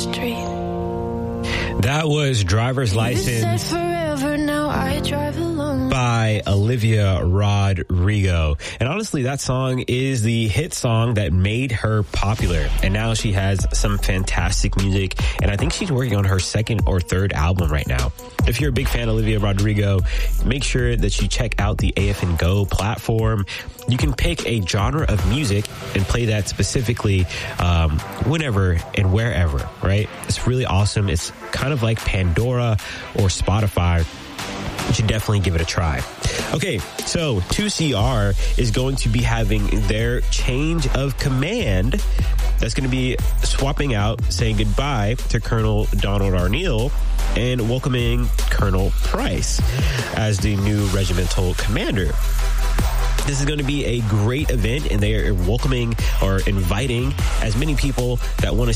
street. That was Driver's License Forever, now I drive alone. by Olivia Rodrigo. And honestly, that song is the hit song that made her popular. And now she has some fantastic music. And I think she's working on her second or third album right now. If you're a big fan of Olivia Rodrigo, make sure that you check out the AFN Go platform. You can pick a genre of music and play that specifically whenever and wherever, right? It's really awesome. It's kind of like Pandora or Spotify. You should definitely give it a try. Okay, so 2CR is going to be having their change of command. That's going to be swapping out, saying goodbye to Colonel Donald Arneal and welcoming Colonel Price as the new regimental commander. This is going to be a great event, and they are welcoming or inviting as many people that want to